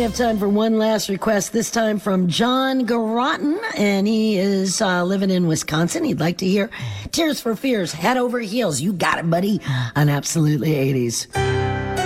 have time for one last request, this time from John Garotten, and he is living in Wisconsin. He'd like to hear Tears for Fears, Head Over Heels. You got it, buddy, on Absolutely 80s.